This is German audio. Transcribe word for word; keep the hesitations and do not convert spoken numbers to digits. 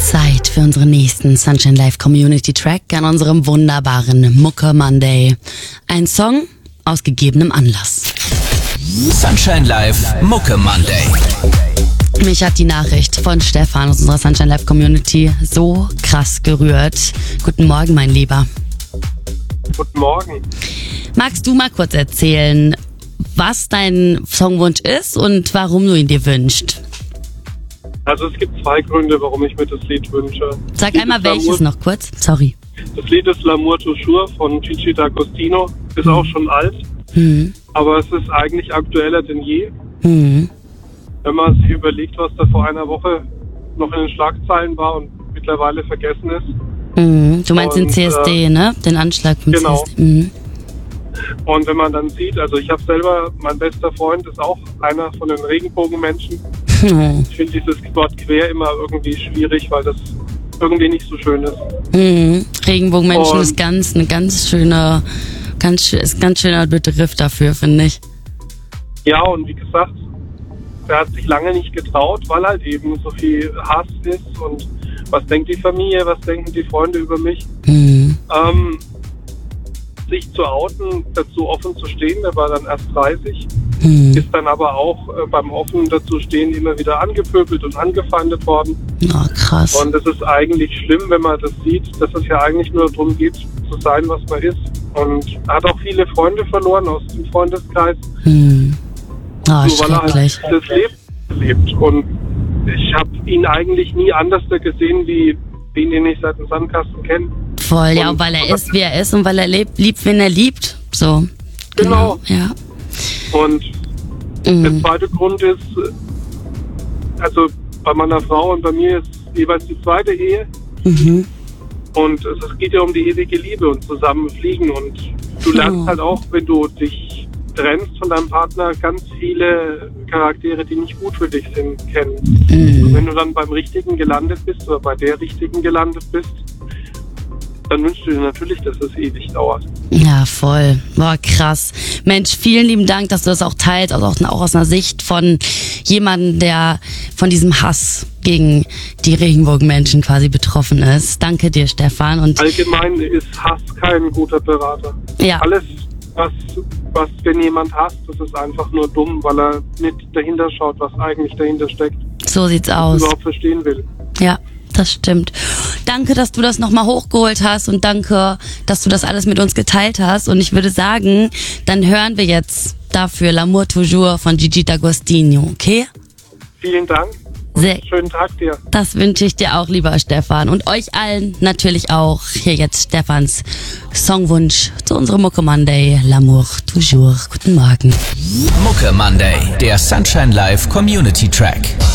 Zeit für unseren nächsten Sunshine Live Community Track an unserem wunderbaren Mucke Monday. Ein Song aus gegebenem Anlass. Sunshine Live Mucke Monday. Mich hat die Nachricht von Stefan aus unserer Sunshine Live Community so krass gerührt. Guten Morgen, mein Lieber. Guten Morgen. Magst du mal kurz erzählen, was dein Songwunsch ist und warum du ihn dir wünschst? Also es gibt zwei Gründe, warum ich mir das Lied wünsche. Sag Lied einmal welches noch kurz. Sorry. Das Lied ist L'amour toujours von Gigi D'Agostino. Ist hm. auch schon alt, hm. aber es ist eigentlich aktueller denn je. Hm. Wenn man sich überlegt, was da vor einer Woche noch in den Schlagzeilen war und mittlerweile vergessen ist. Hm. Du meinst und, den C S D, äh, ne? Den Anschlag vom genau. C S D. Hm. Und wenn man dann sieht, also ich habe selber, mein bester Freund ist auch einer von den Regenbogenmenschen. Oh. Ich finde dieses Wort quer immer irgendwie schwierig, weil das irgendwie nicht so schön ist. Mhm. Regenbogenmenschen Und ist ganz, eine ganz schöner, ganz, ist ein ganz schöner Begriff dafür, finde ich. Ja, und wie gesagt, er hat sich lange nicht getraut, weil halt eben so viel Hass ist und was denkt die Familie, was denken die Freunde über mich. Mhm. Ähm, sich zu outen, dazu offen zu stehen, der war dann erst dreißig, mhm. ist dann aber auch äh, beim offen dazu stehen immer wieder angepöbelt und angefeindet worden. Oh, krass. Und es ist eigentlich schlimm, wenn man das sieht, dass es ja eigentlich nur darum geht, zu sein, was man ist. Und er hat auch viele Freunde verloren aus dem Freundeskreis. Mhm. Oh, nur weil er schrecklich. halt das Leben lebt. Und ich habe ihn eigentlich nie anders gesehen, wie den, den ich seit dem Sandkasten kenne. Voll, ja, und weil er ist, wie er ist und weil er lebt, liebt, wen er liebt. So. Genau. genau ja. Und mhm. der zweite Grund ist, also bei meiner Frau und bei mir ist jeweils die zweite Ehe. Mhm. Und es geht ja um die ewige Liebe und zusammen fliegen. Und du lernst oh. halt auch, wenn du dich trennst von deinem Partner, ganz viele Charaktere, die nicht gut für dich sind, kennen. Mhm. Und wenn du dann beim Richtigen gelandet bist oder bei der Richtigen gelandet bist, dann wünschst du dir natürlich, dass es ewig dauert. Ja, voll. Boah, krass. Mensch, vielen lieben Dank, dass du das auch teilst, also auch, auch aus einer Sicht von jemandem, der von diesem Hass gegen die Regenbogenmenschen quasi betroffen ist. Danke dir, Stefan. Und allgemein ist Hass kein guter Berater. Ja. Alles, was, was wenn jemand hasst, das ist einfach nur dumm, weil er nicht dahinter schaut, was eigentlich dahinter steckt. So sieht's aus. Überhaupt verstehen will. Ja, das stimmt. Danke, dass du das nochmal hochgeholt hast und danke, dass du das alles mit uns geteilt hast. Und ich würde sagen, dann hören wir jetzt dafür L'amour toujours von Gigi D'Agostino, okay? Vielen Dank. Sehr, schönen Tag dir. Das wünsche ich dir auch, lieber Stefan. Und euch allen natürlich auch. Hier jetzt Stefans Songwunsch zu unserem Mucke Monday. L'amour toujours. Guten Morgen. Mucke Monday, der Sunshine Live Community Track.